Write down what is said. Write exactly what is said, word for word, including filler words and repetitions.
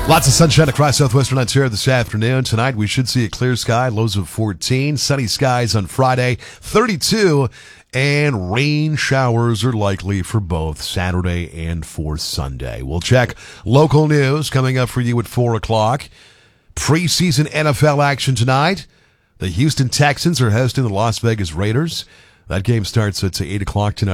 Lots of sunshine across southwestern Ontario this afternoon. Tonight we should see a clear sky, lows of fourteen. Sunny skies on Friday, thirty-two. And rain showers are likely for both Saturday and for Sunday. We'll check local news coming up for you at four o'clock. Preseason N F L action tonight. The Houston Texans are hosting the Las Vegas Raiders. That game starts at eight o'clock tonight.